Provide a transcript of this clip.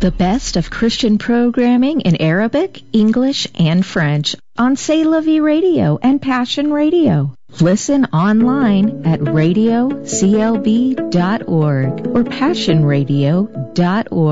The best of Christian programming in Arabic, English, and French on C'est La Vie Radio and Passion Radio. Listen online at radioclb.org or passionradio.org.